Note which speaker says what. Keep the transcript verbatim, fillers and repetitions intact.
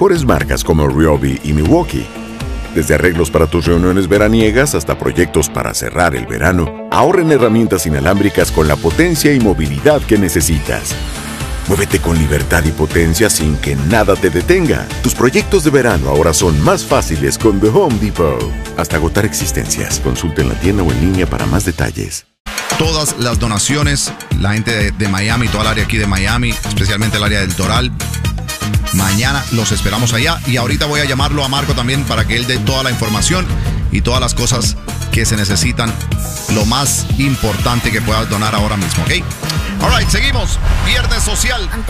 Speaker 1: mejores marcas como Ryobi y Milwaukee. Desde arreglos para tus reuniones veraniegas hasta proyectos para cerrar el verano, ahorra en herramientas inalámbricas con la potencia y movilidad que necesitas. Muévete con libertad y potencia sin que nada te detenga. Tus proyectos de verano ahora son más fáciles con The Home Depot. Hasta agotar existencias. Consulta en la tienda o en línea para más detalles.
Speaker 2: Todas las donaciones, la gente de, de Miami, toda el área aquí de Miami, especialmente el área del Doral, mañana los esperamos allá. Y ahorita voy a llamarlo a Marco también para que él dé toda la información y todas las cosas que se necesitan, lo más importante que puedas donar ahora mismo, ¿ok? All right, seguimos. Viernes social.